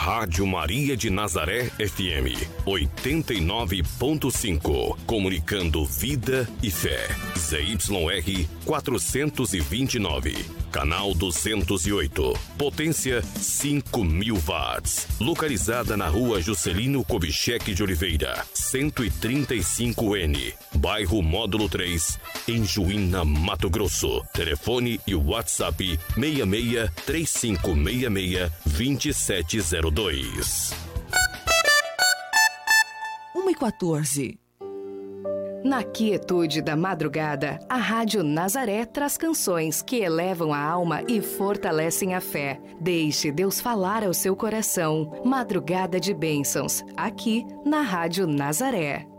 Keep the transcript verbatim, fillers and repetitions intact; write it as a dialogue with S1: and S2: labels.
S1: Rádio Maria de Nazaré F M, oitenta e nove ponto cinco. Comunicando vida e fé. Z Y R quatrocentos e vinte e nove. Canal duzentos e oito. Potência cinco mil watts. Localizada na rua Juscelino Kubitschek de Oliveira, cento e trinta e cinco N. Bairro Módulo três, em Juína, Mato Grosso. Telefone e WhatsApp seis seis três cinco seis seis dois sete zero dois.
S2: uma e quatorze.
S3: Na quietude da madrugada, a Rádio Nazaré traz canções que elevam a alma e fortalecem a fé. Deixe Deus falar ao seu coração. Madrugada de bênçãos, aqui na Rádio Nazaré.